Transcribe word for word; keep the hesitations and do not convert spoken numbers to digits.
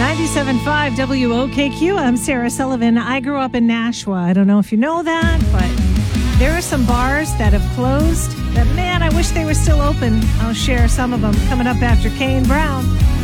ninety-seven point five W O K Q. I'm Sarah Sullivan. I grew up in Nashua. I don't know if you know that, but there are some bars that have closed that, man, I wish they were still open. I'll share some of them coming up after Kane Brown.